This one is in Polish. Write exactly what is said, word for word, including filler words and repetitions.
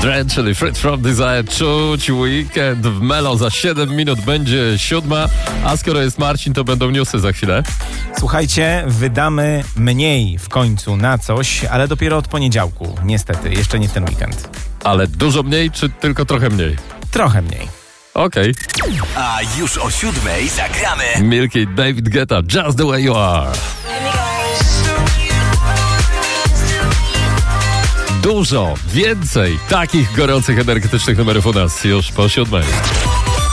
Dread, czyli Free From Desire, czuć weekend w Melo. Za siedem minut będzie siódma, a skoro jest Marcin, to będą newsy za chwilę. Słuchajcie, wydamy mniej w końcu na coś, ale dopiero od poniedziałku. Niestety, jeszcze nie w ten weekend. Ale dużo mniej, czy tylko trochę mniej? Trochę mniej. Okej. A już o siódmej zagramy Milky, David Guetta, Just The Way You Are. Dużo, więcej takich gorących, energetycznych numerów u nas już po siódmej.